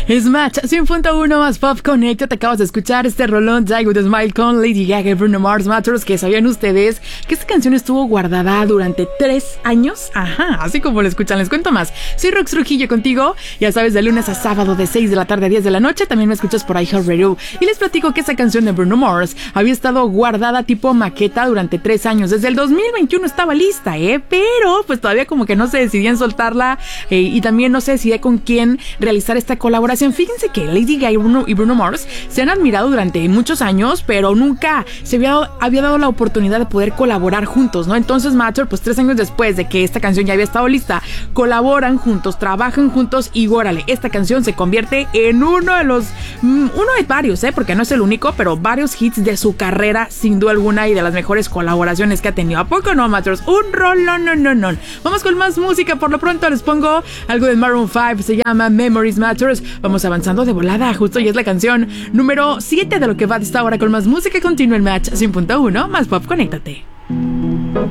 Es Match 100.1 más Pop Connect. Te acabas de escuchar este rolón Die With A Smile con Lady Gaga y Bruno Mars. Matters, que sabían ustedes que esta canción estuvo guardada durante 3 años. Ajá, así como lo escuchan, les cuento más. Soy Rox Trujillo contigo, ya sabes, de lunes a sábado de 6 de la tarde a 10 de la noche. También me escuchas por iHeartRadio. Y les platico que esta canción de Bruno Mars había estado guardada tipo maqueta durante 3 años. Desde el 2021 estaba lista, pero pues todavía como que no se decidían soltarla, y también no se decidía con quién realizar esta colaboración. Fíjense que Lady Gaga y Bruno Mars se han admirado durante muchos años, pero nunca se había dado la oportunidad de poder colaborar juntos, ¿no? Entonces Matter, pues 3 años después de que esta canción ya había estado lista, colaboran juntos, trabajan juntos y órale, esta canción se convierte en uno de varios, porque no es el único, pero varios hits de su carrera, sin duda alguna, y de las mejores colaboraciones que ha tenido. ¿A poco no, Matters? Un rolón, no. Vamos con más música. Por lo pronto les pongo algo de Maroon 5, se llama Memories Matters. Vamos avanzando de volada, justo ya es la canción número 7 de lo que va de esta hora con más música. Continúa el Match 100.1 más Pop, conéctate.